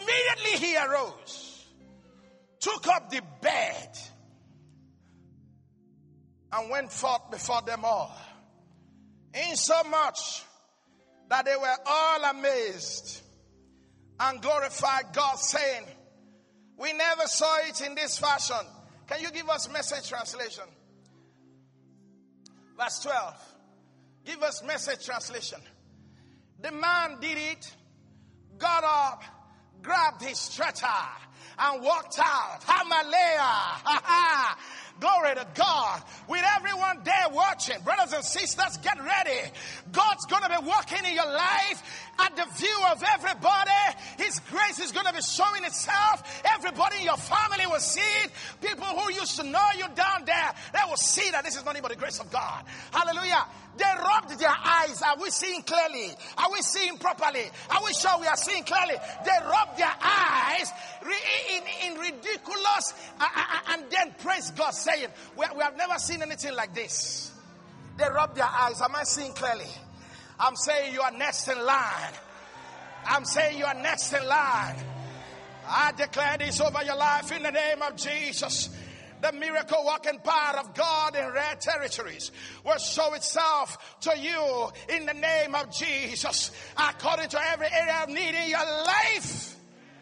Immediately he arose, took up the bed, and went forth before them all, insomuch that they were all amazed and glorified God, saying, we never saw it in this fashion. Can you give us Message translation? Verse 12. Give us Message translation. The man did it, got up, grabbed his stretcher, and walked out. Hallelujah. Glory to God. With everyone there watching, brothers and sisters, get ready. God's going to be working in your life at the view of everybody. His grace is going to be showing itself. Everybody in your family will see it. People who used to know you down there, they will see that this is nothing but the grace of God. Hallelujah. They rubbed their eyes. Are we seeing clearly? Are we seeing properly? Are we sure we are seeing clearly? They rubbed their eyes in ridiculous and then praise God, saying, we have never seen anything like this. They rubbed their eyes. Am I seeing clearly? I'm saying you are next in line. I'm saying you are next in line. I declare this over your life in the name of Jesus. The miracle working power of God in rare territories will show itself to you in the name of Jesus, according to every area of need in your life.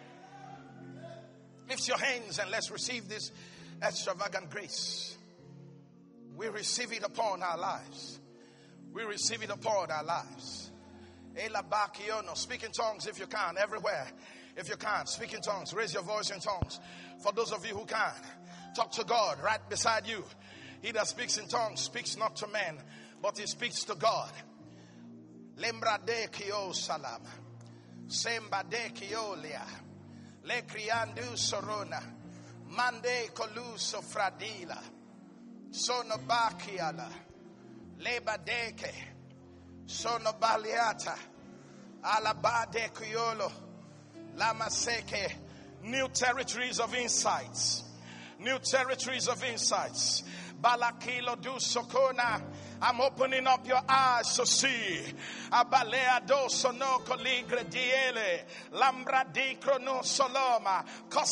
Lift your hands and let's receive this extravagant grace. We receive it upon our lives. We receive it upon our lives. Speak in tongues if you can, everywhere. If you can, speak in tongues. Raise your voice in tongues. For those of you who can, talk to God right beside you. He that speaks in tongues speaks not to men, but he speaks to God. Lembrade kio salam. Sembade kiolia. Le criandu sorona. Mande coluso fradila. Sono bakiala. Lebadeke. Sono baliata. Alabade criolo. Lama seke. New territories of insights. New territories of insights. Balakilo du sokona. I'm opening up your eyes to see. Abalea do sono coligre diele. Lambra di crono soloma.